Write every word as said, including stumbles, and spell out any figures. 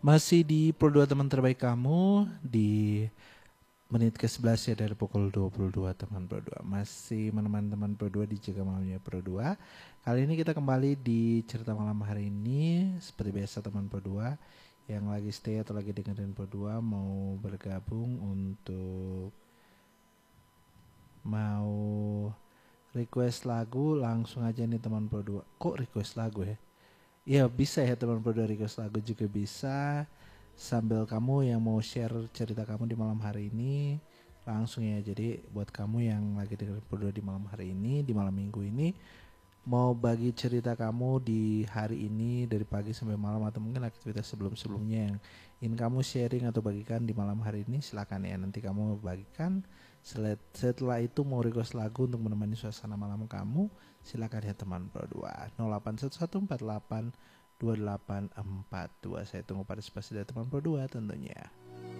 Masih di Pro dua teman terbaik kamu di menit ke sebelas ya dari pukul dua puluh dua teman Pro dua. Masih menemani teman Pro dua di Jaga Malamnya Pro dua. Kali ini kita kembali di cerita malam hari ini. Seperti biasa teman Pro dua yang lagi stay atau lagi dengerin Pro dua mau bergabung untuk mau request lagu, langsung aja nih teman Pro dua. Kok request lagu ya? Ya bisa ya teman Pro dua, request lagu juga bisa. Sambil kamu yang mau share cerita kamu di malam hari ini, langsung ya. Jadi buat kamu yang lagi dengerin Pro dua di malam hari ini, di malam minggu ini, mau bagi cerita kamu di hari ini dari pagi sampai malam, atau mungkin aktivitas sebelum-sebelumnya yang ingin kamu sharing atau bagikan di malam hari ini, silakan ya. Nanti kamu bagikan. Setelah itu mau request lagu untuk menemani suasana malam kamu, silakan ya teman Pro dua. nol delapan satu satu empat delapan dua delapan empat dua. Saya tunggu partisipasi dari teman Pro dua tentunya.